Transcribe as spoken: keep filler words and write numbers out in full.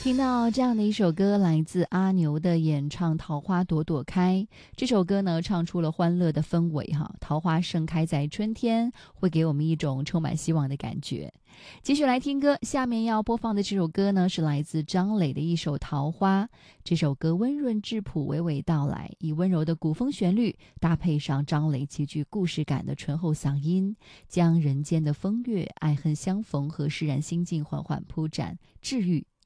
听到这样的一首歌，来自阿牛的演唱《桃花朵朵开》。这首歌呢，唱出了欢乐的氛围哈，桃花盛开在春天，会给我们一种充满希望的感觉。继续来听歌，下面要播放的这首歌呢，是来自张磊的一首《桃花》。这首歌温润质朴，娓娓道来，以温柔的古风旋律搭配上张磊极具故事感的醇厚嗓音，将人间的风月、爱恨相逢和释然心境缓缓铺展，治愈